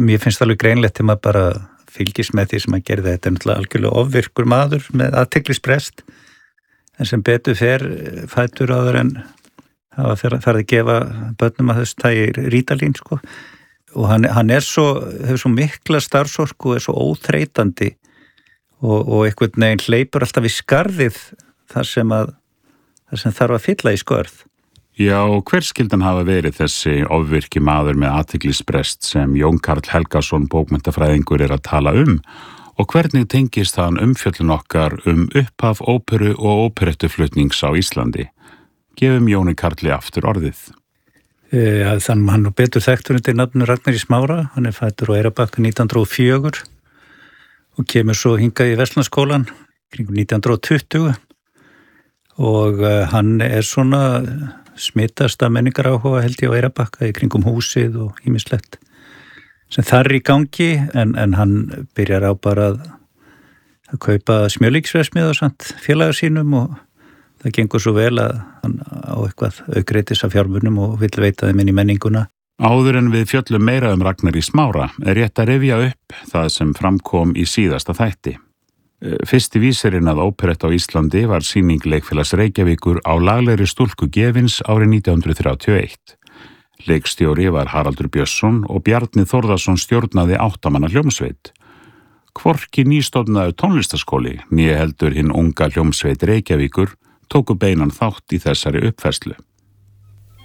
mér finnst alveg greinlegt þegar maður bara fylgist með því sem maður gerði. Þetta náttúrulega algjörlega ofvirkur maður með athyglisbrest, en sem betur fer fætur áður en hafa farið að gefa börnum að þessu tagi Rítalín, sko. Og hann hefur svo mikla starfsorku og svo óþreytandi og einhvern veginn hleypur alltaf í skarðið þar sem þarf að fylla í skörð. Já, og hver skildan hafa verið þessi ofvirki maður með athyglisbrest sem Jón Karl Helgason bókmenntafræðingur að tala og hvernig tengist hann umfjöllun okkar upphaf óperu og óperettuflutnings á Íslandi? Gefum Jóni Karli aftur orðið. Þannig hann er betur þekktur undir nafnu Ragnar í Smára. Hann er fæddur á Eyrarbakka 1904 og kemur svo hingað í Verslunarskólann kringum 1920 og hann er svona smitast af menningaráhuga held ég á Eyrarbakka í kringum húsið og ýmislegt sem þar er í gangi en hann byrjar á bara að kaupa smjörlíksverksmiðju og samt félagar sínum og það gengur svo vel að hann á eitthvað aukreitis af fjármunum og vill veita þeim inn í menninguna. Áður en við fjöllum meira Ragnar í Smára er rétt að rifja upp það sem framkom í síðasta þætti. Fyrsti vísirinn að óperett á Íslandi var sýning Leikfélags Reykjavíkur á laglegri stúlku Gefins árið 1931. Leikstjóri var Haraldur Björnsson og Bjarni Þórðarsson stjórnaði 8 manna hljómsveit. Hvorki nýstofnaður tónlistaskóli né heldur hinn unga hljómsveit Reykjavíkur tóku beinan þátt í þessari uppfærslu.